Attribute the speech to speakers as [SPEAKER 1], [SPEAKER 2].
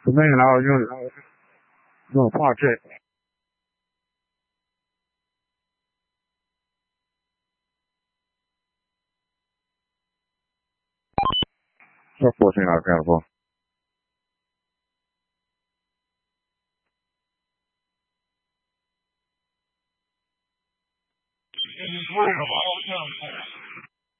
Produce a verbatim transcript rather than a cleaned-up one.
[SPEAKER 1] também não, não, não pode ser. Só fosse lá, cara, bom.